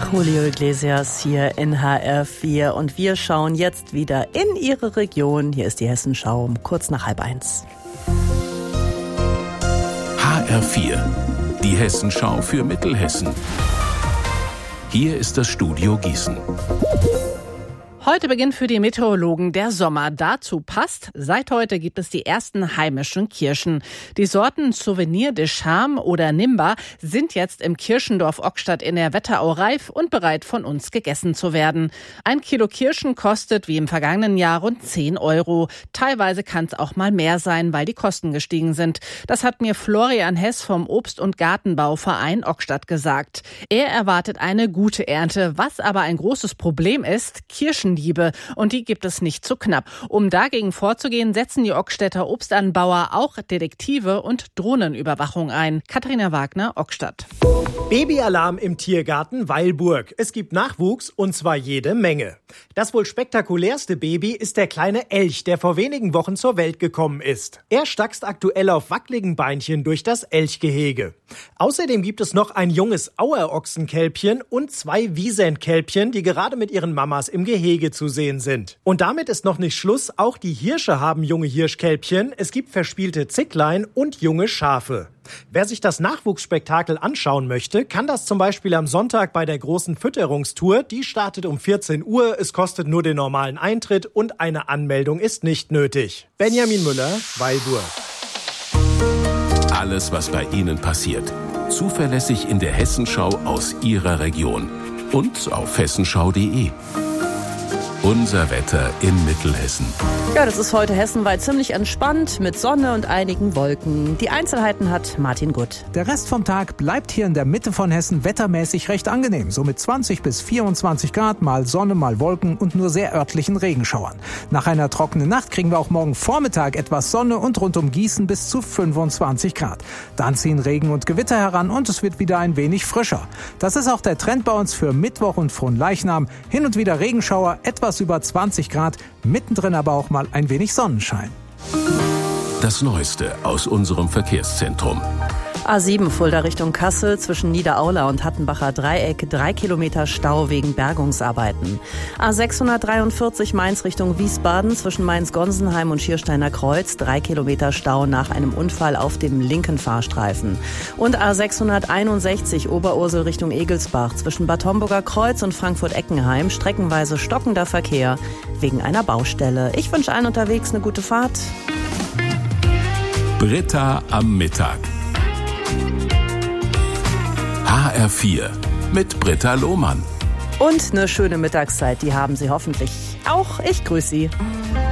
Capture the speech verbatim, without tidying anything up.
Julio Iglesias hier in H R vier und wir schauen jetzt wieder in Ihre Region. Hier ist die Hessenschau um kurz nach halb eins. H R vier, die Hessenschau für Mittelhessen. Hier ist das Studio Gießen. Heute beginnt für die Meteorologen der Sommer. Dazu passt, seit heute gibt es die ersten heimischen Kirschen. Die Sorten Souvenir de Charme oder Nimba sind jetzt im Kirschendorf Ockstadt in der Wetterau reif und bereit von uns gegessen zu werden. Ein Kilo Kirschen kostet wie im vergangenen Jahr rund zehn Euro. Teilweise kann es auch mal mehr sein, weil die Kosten gestiegen sind. Das hat mir Florian Hess vom Obst- und Gartenbauverein Ockstadt gesagt. Er erwartet eine gute Ernte, was aber ein großes Problem ist, Kirschen und die gibt es nicht zu knapp. Um dagegen vorzugehen, setzen die Ockstädter Obstanbauer auch Detektive und Drohnenüberwachung ein. Katharina Wagner, Ockstadt. Babyalarm im Tiergarten Weilburg. Es gibt Nachwuchs und zwar jede Menge. Das wohl spektakulärste Baby ist der kleine Elch, der vor wenigen Wochen zur Welt gekommen ist. Er stackst aktuell auf wackeligen Beinchen durch das Elchgehege. Außerdem gibt es noch ein junges Auerochsenkälbchen und zwei Wiesent-Kälbchen, die gerade mit ihren Mamas im Gehege zu sehen sind. Und damit ist noch nicht Schluss. Auch die Hirsche haben junge Hirschkälbchen. Es gibt verspielte Zicklein und junge Schafe. Wer sich das Nachwuchsspektakel anschauen möchte, kann das zum Beispiel am Sonntag bei der großen Fütterungstour. Die startet um vierzehn Uhr. Es kostet nur den normalen Eintritt und eine Anmeldung ist nicht nötig. Benjamin Müller, Weilburg. Alles, was bei Ihnen passiert, zuverlässig in der Hessenschau aus Ihrer Region und auf hessenschau punkt de. Unser Wetter in Mittelhessen. Ja, das ist heute hessenweit ziemlich entspannt mit Sonne und einigen Wolken. Die Einzelheiten hat Martin Gutt. Der Rest vom Tag bleibt hier in der Mitte von Hessen wettermäßig recht angenehm. So mit zwanzig bis vierundzwanzig Grad, mal Sonne, mal Wolken und nur sehr örtlichen Regenschauern. Nach einer trockenen Nacht kriegen wir auch morgen Vormittag etwas Sonne und rund um Gießen bis zu fünfundzwanzig Grad. Dann ziehen Regen und Gewitter heran und es wird wieder ein wenig frischer. Das ist auch der Trend bei uns für Mittwoch und Fronleichnam. Hin und wieder Regenschauer, etwas über zwanzig Grad, mittendrin aber auch mal ein wenig Sonnenschein. Das Neueste aus unserem Verkehrszentrum. A sieben Fulda Richtung Kassel zwischen Niederaula und Hattenbacher Dreieck, drei Kilometer Stau wegen Bergungsarbeiten. A sechshundertdreiundvierzig Mainz Richtung Wiesbaden zwischen Mainz-Gonsenheim und Schiersteiner Kreuz, drei Kilometer Stau nach einem Unfall auf dem linken Fahrstreifen. Und A sechshunderteinundsechzig Oberursel Richtung Egelsbach zwischen Bad Homburger Kreuz und Frankfurt-Eckenheim, streckenweise stockender Verkehr wegen einer Baustelle. Ich wünsche allen unterwegs eine gute Fahrt. Britta am Mittag. H R vier mit Britta Lohmann. Und eine schöne Mittagszeit, die haben Sie hoffentlich auch. Ich grüße Sie.